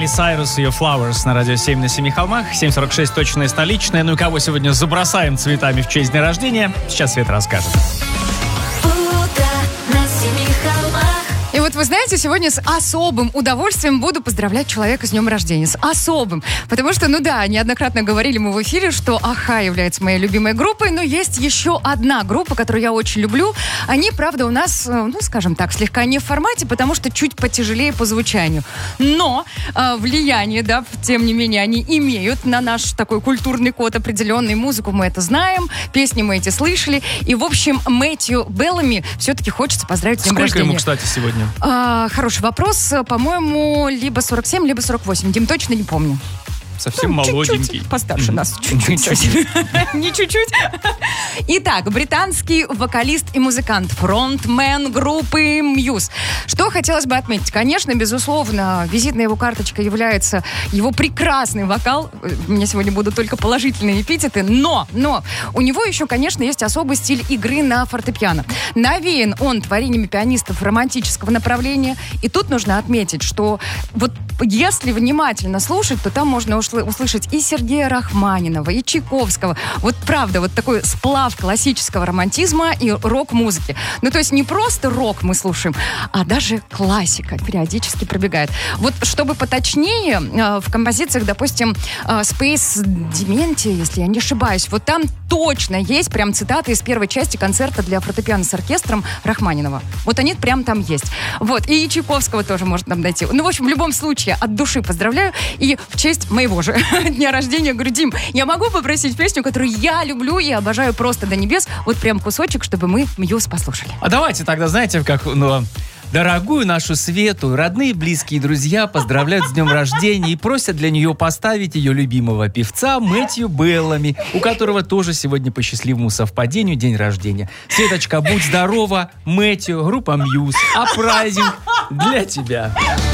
Сайрус, ее Flowers на радио 7 на 7 холмах. 7:46 точное столичное. Ну и кого сегодня забросаем цветами в честь дня рождения, сейчас Света расскажет. И вот вы знаете, сегодня с особым удовольствием буду поздравлять человека с днем рождения. С особым. Потому что, неоднократно говорили мы в эфире, что Аха является моей любимой группой, но есть еще одна группа, которую я очень люблю. Они, правда, у нас, скажем так, слегка не в формате, потому что чуть потяжелее по звучанию. Но влияние, тем не менее, они имеют на наш такой культурный код определенный. Музыку мы это знаем, песни мы эти слышали. И, в общем, Мэтью Беллами все-таки хочется поздравить с днем рождения. Сколько ему, кстати, сегодня? Хороший вопрос. По-моему, либо 47, либо 48. Дим, точно не помню. Совсем молоденький. Чуть-чуть постарше нас. Чуть-чуть. Не чуть-чуть. Итак, британский вокалист и музыкант, фронтмен группы Muse. Что хотелось бы отметить? Конечно, безусловно, визитной его карточкой является его прекрасный вокал. У меня сегодня будут только положительные эпитеты. Но у него еще, конечно, есть особый стиль игры на фортепиано. Навеян он творениями пианистов романтического направления. И тут нужно отметить, что вот если внимательно слушать, то там можно услышать и Сергея Рахманинова, и Чайковского. Вот правда, вот такой сплав классического романтизма и рок-музыки. То есть не просто рок мы слушаем, а даже классика периодически пробегает. Вот чтобы поточнее, в композициях, допустим, Space Dementia, если я не ошибаюсь, вот там точно есть прям цитаты из первой части концерта для фортепиано с оркестром Рахманинова. Вот они прям там есть. Вот. И Чайковского тоже можно там найти. В общем, в любом случае, от души поздравляю. И в честь моего же дня рождения говорю: Дим, я могу попросить песню, которую я люблю и обожаю просто до небес, вот прям кусочек, чтобы мы Muse послушали. А давайте тогда, знаете, как... Дорогую нашу Свету, родные, близкие друзья поздравляют с днем рождения и просят для нее поставить ее любимого певца Мэтью Беллами, у которого тоже сегодня по счастливому совпадению день рождения. Светочка, будь здорова, Мэтью, группа Muse, а праздник для тебя.